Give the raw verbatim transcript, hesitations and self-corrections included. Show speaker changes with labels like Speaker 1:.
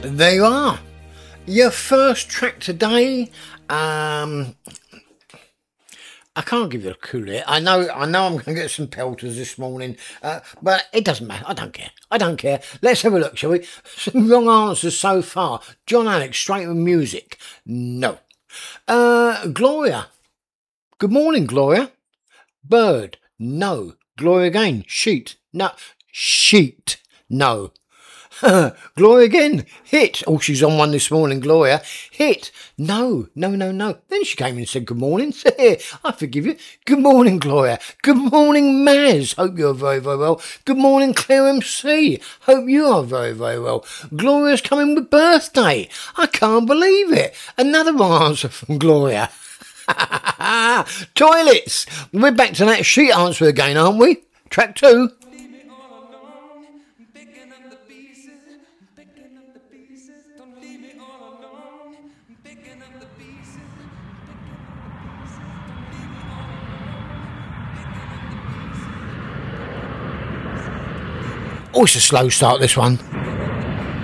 Speaker 1: There you are. Your first track today. Um, I can't give you a clue there. I know, I know, I'm going to get some pelters this morning, uh, but it doesn't matter. I don't care. I don't care. Let's have a look, shall we? Some wrong answers so far. John Alex, straight with music. No. Uh, Gloria. Good morning, Gloria. Bird. No. Gloria again. Sheet. No. Sheet. No. Gloria again. Hit. Oh, she's on one this morning, Gloria. Hit. No, no, no, no. Then she came in and said, good morning. I forgive you. Good morning, Gloria. Good morning, Maz. Hope you're very, very well. Good morning, Claire M C. Hope you are very, very well. Gloria's coming with birthday. I can't believe it. Another answer from Gloria. Toilets. We're back to that sheet answer again, aren't we? Track two. Oh, it's a slow start, this one.